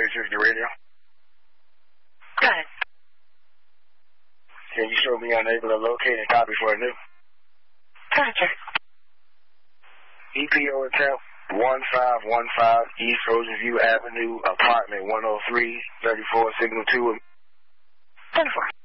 360 radio. Go ahead. Can you show me unable to locate and copy for a new? Go ahead, sir. EPO attempt 1515 East Ocean View Avenue, apartment 103, 34, signal 2. 10-4.